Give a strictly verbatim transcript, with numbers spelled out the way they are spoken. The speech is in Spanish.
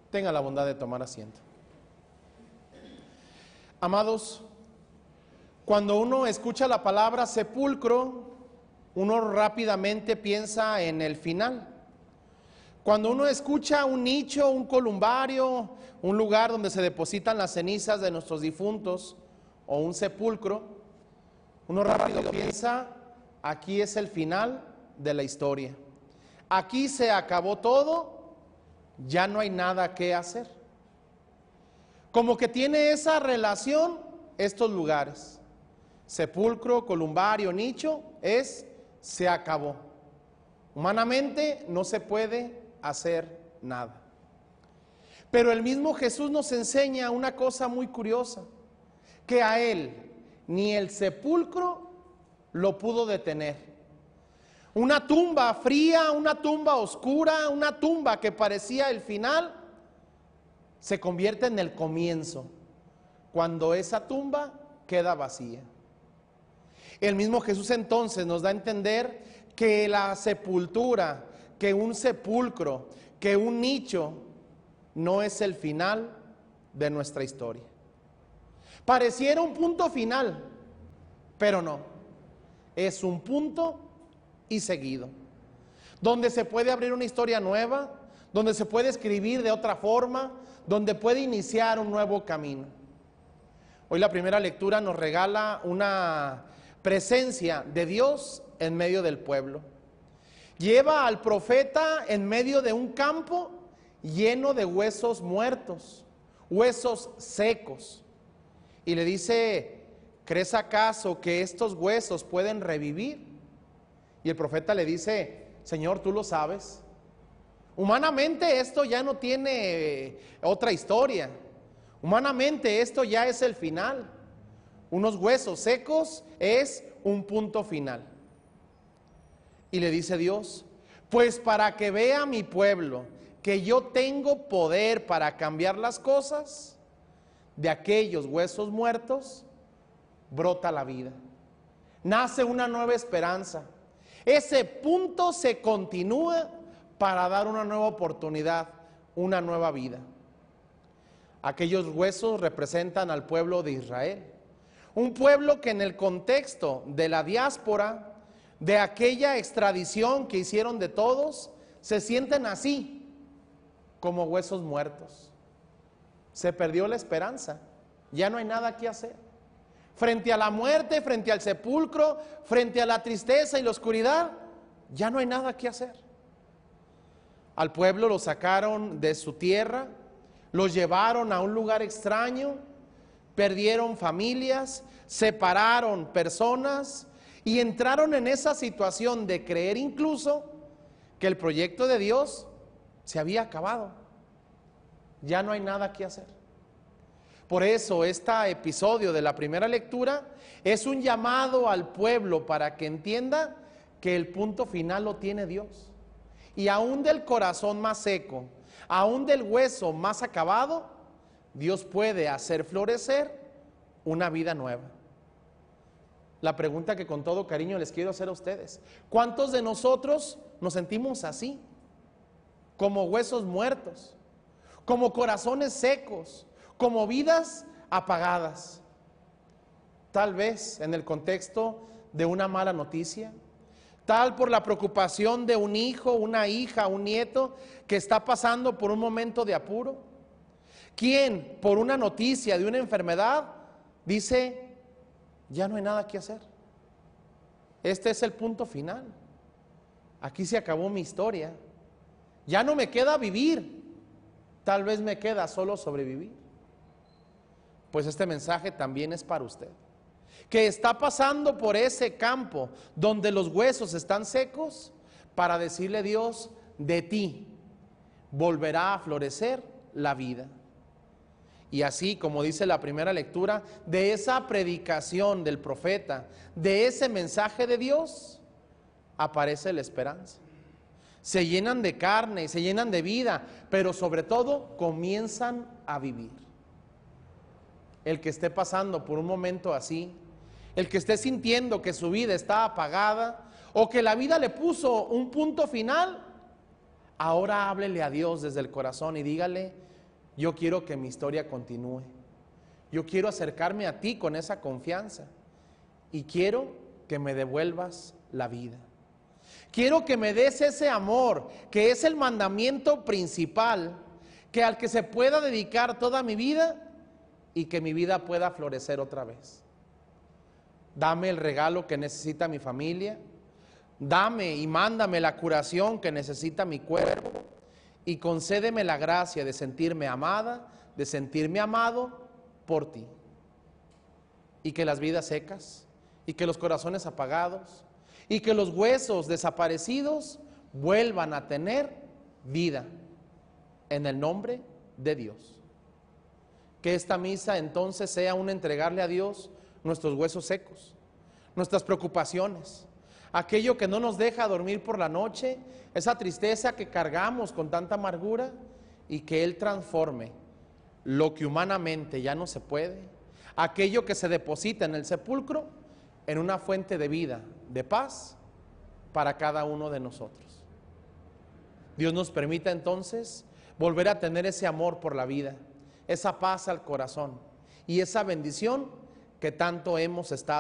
Tenga la bondad de tomar asiento. Amados, cuando uno escucha la palabra sepulcro, uno rápidamente piensa en el final. Cuando uno escucha un nicho, un columbario, un lugar donde se depositan las cenizas de nuestros difuntos, o un sepulcro, uno rápido piensa, aquí es el final de la historia. Aquí se acabó todo, ya no hay nada que hacer. Como que tiene esa relación estos lugares. Sepulcro, columbario, nicho, es se acabó. Humanamente no se puede hacer nada. Pero el mismo Jesús nos enseña una cosa muy curiosa, que a él ni el sepulcro lo pudo detener. Una tumba fría, una tumba oscura, una tumba que parecía el final, se convierte en el comienzo, cuando esa tumba queda vacía. El mismo Jesús entonces nos da a entender que la sepultura, que un sepulcro, que un nicho, no es el final de nuestra historia. Pareciera un punto final, pero no, es un punto y seguido, donde se puede abrir una historia nueva, donde se puede escribir de otra forma, donde puede iniciar un nuevo camino. Hoy la primera lectura nos regala una presencia de Dios en medio del pueblo. Lleva al profeta en medio de un campo lleno de huesos muertos, huesos secos, y le dice: ¿crees acaso que estos huesos pueden revivir? Y el profeta le dice: Señor, tú lo sabes. Humanamente esto ya no tiene otra historia. Humanamente esto ya es el final. Unos huesos secos es un punto final. Y le dice Dios: pues para que vea mi pueblo que yo tengo poder para cambiar las cosas, de aquellos huesos muertos brota la vida. Nace una nueva esperanza. Ese punto se continúa para dar una nueva oportunidad, una nueva vida. Aquellos huesos representan al pueblo de Israel. Un pueblo que en el contexto de la diáspora, de aquella extradición que hicieron de todos, se sienten así, como huesos muertos. Se perdió la esperanza, ya no hay nada que hacer. Frente a la muerte, frente al sepulcro, frente a la tristeza y la oscuridad, ya no hay nada que hacer. Al pueblo lo sacaron de su tierra, lo llevaron a un lugar extraño, perdieron familias, separaron personas y entraron en esa situación de creer incluso que el proyecto de Dios se había acabado. Ya no hay nada que hacer. Por eso este episodio de la primera lectura es un llamado al pueblo para que entienda que el punto final lo tiene Dios. Y aún del corazón más seco, aún del hueso más acabado, Dios puede hacer florecer una vida nueva. La pregunta que con todo cariño les quiero hacer a ustedes: ¿cuántos de nosotros nos sentimos así? Como huesos muertos, como corazones secos, como vidas apagadas. Tal vez en el contexto de una mala noticia, tal por la preocupación de un hijo, una hija, un nieto que está pasando por un momento de apuro. ¿Quién por una noticia de una enfermedad dice: ya no hay nada que hacer? Este es el punto final. Aquí se acabó mi historia. Ya no me queda vivir. Tal vez me queda solo sobrevivir. Pues este mensaje también es para usted, que está pasando por ese campo donde los huesos están secos, para decirle a Dios: de ti volverá a florecer la vida. Y así, como dice la primera lectura, de esa predicación del profeta, de ese mensaje de Dios, aparece la esperanza. Se llenan de carne, se llenan de vida, pero sobre todo comienzan a vivir. El que esté pasando por un momento así, el que esté sintiendo que su vida está apagada, o que la vida le puso un punto final, ahora háblele a Dios desde el corazón y dígale: yo quiero que mi historia continúe. Yo quiero acercarme a ti con esa confianza y quiero que me devuelvas la vida. Quiero que me des ese amor, que es el mandamiento principal, que al que se pueda dedicar toda mi vida y que mi vida pueda florecer otra vez. Dame el regalo que necesita mi familia, dame y mándame la curación que necesita mi cuerpo y concédeme la gracia de sentirme amada, de sentirme amado por ti. Y que las vidas secas, y que los corazones apagados, y que los huesos desaparecidos vuelvan a tener vida en el nombre de Dios. Que esta misa entonces sea un entregarle a Dios nuestros huesos secos, nuestras preocupaciones, aquello que no nos deja dormir por la noche, esa tristeza que cargamos con tanta amargura, y que Él transforme lo que humanamente ya no se puede, aquello que se deposita en el sepulcro, en una fuente de vida, de paz para cada uno de nosotros. Dios nos permita entonces volver a tener ese amor por la vida, esa paz al corazón y esa bendición que tanto hemos estado